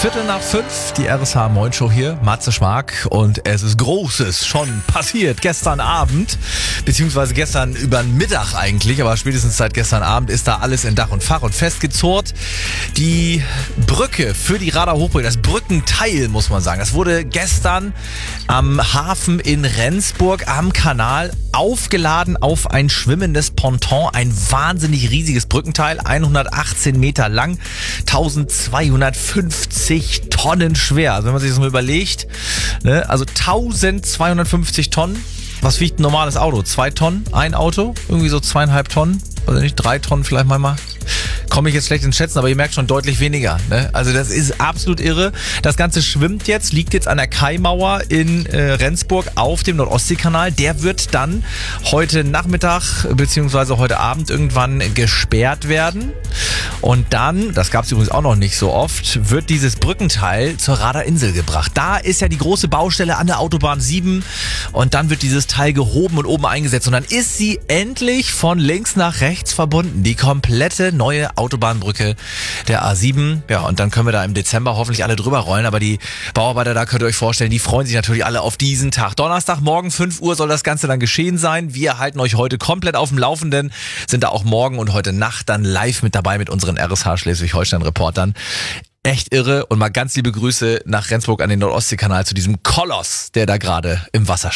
4:45, die RSH Moin Show hier, Matze Schmark, und es ist Großes schon passiert gestern Abend, beziehungsweise gestern über den Mittag eigentlich, aber spätestens seit gestern Abend ist da alles in Dach und Fach und festgezurrt. Die Brücke für die Radar Hochbrücke, das Brückenteil muss man sagen, das wurde gestern am Hafen in Rendsburg am Kanal aufgeladen auf ein schwimmendes Ponton, ein wahnsinnig riesiges Brückenteil, 118 Meter lang, 1250 Tonnen schwer. Also wenn man sich das mal überlegt, ne, also 1250 Tonnen. Was wiegt ein normales Auto? 2 Tonnen? Ein Auto? Irgendwie so 2,5 Tonnen? Also nicht 3 Tonnen vielleicht mal. Komme ich jetzt schlecht ins Schätzen, aber ihr merkt schon deutlich weniger. Ne? Also das ist absolut irre. Das Ganze schwimmt jetzt, liegt jetzt an der Kaimauer in Rendsburg auf dem Nordostseekanal. Der wird dann heute Nachmittag bzw. heute Abend irgendwann gesperrt werden. Und dann, das gab es übrigens auch noch nicht so oft, wird dieses Brückenteil zur Radarinsel gebracht. Da ist ja die große Baustelle an der Autobahn 7 und dann wird dieses Teil gehoben und oben eingesetzt. Und dann ist sie endlich von links nach rechts verbunden. Die komplette neue Autobahnbrücke der A7. Ja, und dann können wir da im Dezember hoffentlich alle drüber rollen. Aber die Bauarbeiter da, könnt ihr euch vorstellen, die freuen sich natürlich alle auf diesen Tag. Donnerstagmorgen 5 Uhr soll das Ganze dann geschehen sein. Wir halten euch heute komplett auf dem Laufenden, sind da auch morgen und heute Nacht dann live mit dabei mit unseren RSH Schleswig-Holstein-Reportern. Echt irre und mal ganz liebe Grüße nach Rendsburg an den Nordostseekanal zu diesem Koloss, der da gerade im Wasser steht.